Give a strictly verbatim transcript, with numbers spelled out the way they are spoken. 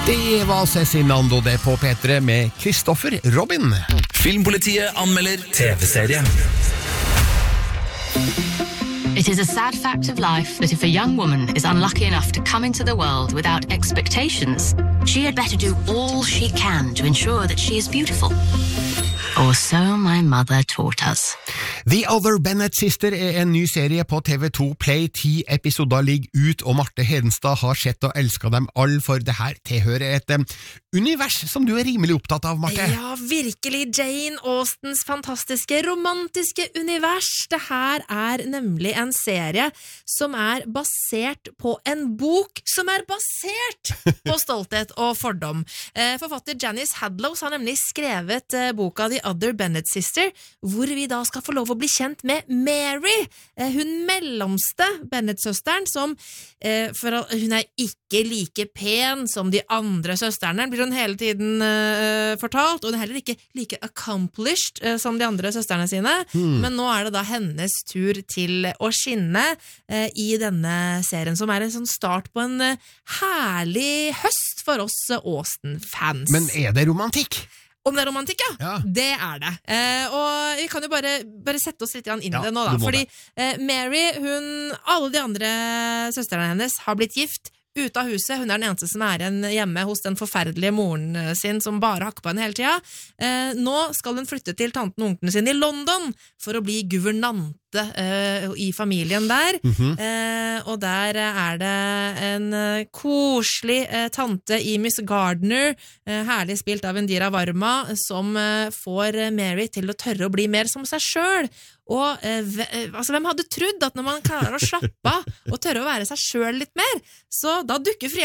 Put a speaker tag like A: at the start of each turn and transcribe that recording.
A: Det var Cezinando det på P tre med Kristoffer Robin.
B: Filmpolitiet anmelder T V-serie.
C: It is a sad fact of life that if a young woman is unlucky enough to come into the world without expectations, she had better do all she can to ensure that she is beautiful. Or so my mother taught us.
A: The Other Bennett Sister er en ny serie på T V to Play. Ti episoder ligger ut, og Marte Hedenstad har sett og elsket dem alle, for det her tilhører et um, univers som du er rimelig opptatt av, Marte.
D: Ja, virkelig. Jane Austens fantastiske, romantiske univers. Det her er nemlig en serie som er basert på en bok som er basert på stolthet og fordom. Eh, forfatter Janice Hadlow har nemlig skrevet eh, boka The Other Bennett Sister, hvor vi da skal få lov å bli kjent med Mary, eh, hun mellomste Bennett-søsteren, som eh, for at hun er ikke like pen som de andre søstrene, blir hun hele tiden eh, fortalt, og hun er heller ikke like accomplished eh, som de andre søstrene sine, hmm. men nå er det da hennes tur til å skinne eh, i denne serien, som er en sånn start på en eh, herlig høst for oss eh, Austen-fans.
A: Men er det romantikk?
D: Om det er romantikk, ja.
A: ja.
D: Det er det. Eh, og vi kan jo bare, bare sette oss litt inn i ja, det nå, da. Fordi eh, Mary, hun, alle de andre søstrene hennes har blitt gift ute av huset. Hun er den eneste som er igjen hjemme hos den forferdelige moren sin, som bare hakker på henne hele tida. Eh, nå skal hun flytte til tanten og onkelen sin i London for å bli guvernante uh, i familien der. Mm-hmm. uh, og der er det en uh, koselig uh, tante i Miss Gardner, uh, herlig spilt av Indira Varma, som uh, får Mary til å tørre å bli mer som seg selv. Og uh, v- uh, altså, hvem hadde trodd at når man klarer å slappe av og tørre å være seg selv litt mer, så da dukker